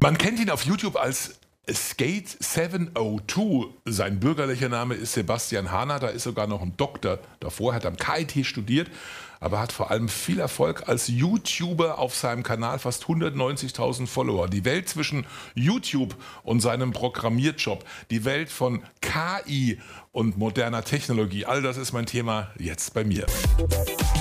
Man kennt ihn auf YouTube als Skate 702. Sein bürgerlicher Name ist Sebastian Hahner. Da ist sogar noch ein Doktor davor. Er hat am KIT studiert, aber hat vor allem viel Erfolg als YouTuber auf seinem Kanal. Fast 190.000 Follower. Die Welt zwischen YouTube und seinem Programmierjob. Die Welt von KI und moderner Technologie. All das ist mein Thema jetzt bei mir.